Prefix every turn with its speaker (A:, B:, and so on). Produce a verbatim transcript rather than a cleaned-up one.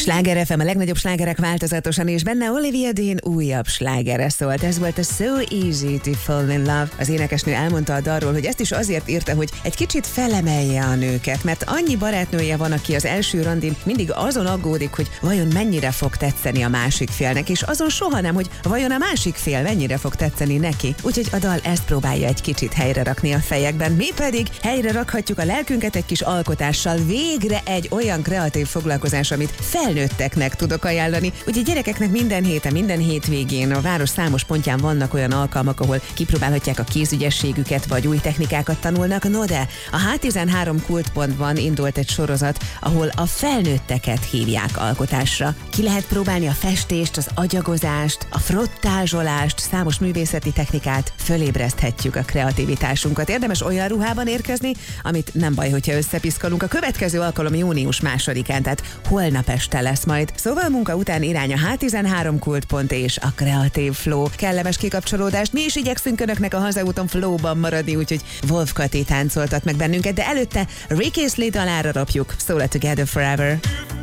A: Sláger ef em, a legnagyobb slágerek változatosan, és benne Olivia Dean újabb slágere szólt. Ez volt a So Easy to Fall in Love. Az énekesnő elmondta a dalról, hogy ezt is azért írta, hogy egy kicsit felemelje a nőket, mert annyi barátnője van, aki az első randin mindig azon aggódik, hogy vajon mennyire fog tetszeni a másik félnek, és azon soha nem, hogy vajon a másik fél mennyire fog tetszeni neki. Úgyhogy a dal ezt próbálja egy kicsit helyre rakni a fejekben. Mi pedig helyre rakhatjuk a lelkünket egy kis alkotással. Végre egy olyan kreatív foglalkozás, amit felnőtteknek tudok ajánlani. Ugye gyerekeknek minden héten, minden hétvégén a város számos pontján vannak olyan alkalmak, ahol kipróbálhatják a kézügyességüket, vagy új technikákat tanulnak. No de a há tizenhárom kultpontban indult egy sorozat, ahol a felnőtteket hívják alkotásra. Ki lehet próbálni a festést, az agyagozást, a frottázsolást, számos művészeti technikát, fölébreszthetjük a kreativitásunkat. Érdemes olyan ruhában érkezni, amit nem baj, hogyha összepiszkolunk. A következő alkalom június másodikán, tehát holnap este lesz majd. Szóval munka után irány a há tizenhárom kultpont és a Kreatív Flow. Kellemes kikapcsolódást. Mi is igyekszünk önöknek a hazaúton flowban maradni, úgyhogy Wolf Kati táncoltat meg bennünket, de előtte Rick Astley dalára rapjuk. Szól a Together Forever.